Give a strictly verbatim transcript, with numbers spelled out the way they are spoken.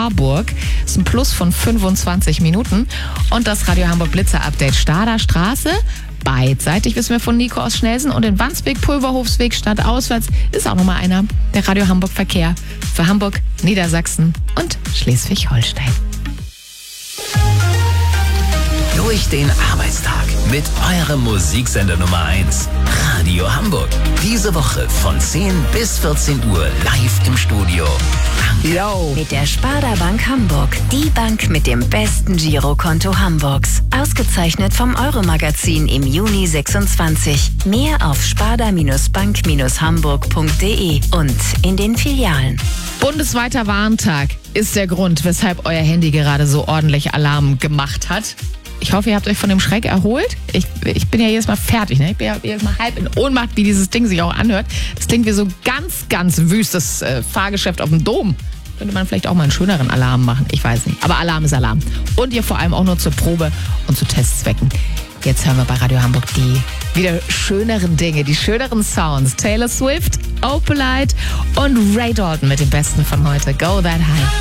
Harburg. Das ist ein Plus von fünfundzwanzig Minuten. Und das Radio Hamburg Blitzer-Update Stader Straße. Beidseitig wissen wir von Nico aus Schnelsen und in Wandsbek, Pulverhofsweg, stadtauswärts ist auch nochmal einer. Der Radio Hamburg Verkehr für Hamburg, Niedersachsen und Schleswig-Holstein. Durch den Arbeitstag mit eurem Musiksender Nummer eins. Radio Hamburg. Diese Woche von zehn bis vierzehn Uhr live im Studio. Yo. Mit der Sparda Bank Hamburg. Die Bank mit dem besten Girokonto Hamburgs. Ausgezeichnet vom Euro-Magazin im Juni sechsundzwanzig. Mehr auf sparda-bank hamburg punkt de und in den Filialen. Bundesweiter Warntag ist der Grund, weshalb euer Handy gerade so ordentlich Alarm gemacht hat. Ich hoffe, ihr habt euch von dem Schreck erholt. Ich, ich bin ja jedes Mal fertig. Ne? Ich bin ja jedes Mal halb in Ohnmacht, wie dieses Ding sich auch anhört. Das klingt wie so ganz, ganz wüstes äh, Fahrgeschäft auf dem Dom. Könnte man vielleicht auch mal einen schöneren Alarm machen. Ich weiß nicht. Aber Alarm ist Alarm. Und ihr vor allem auch nur zur Probe und zu Testzwecken. Jetzt hören wir bei Radio Hamburg die wieder schöneren Dinge, die schöneren Sounds. Taylor Swift, Opalite und Ray Dalton mit dem Besten von heute. Go That High.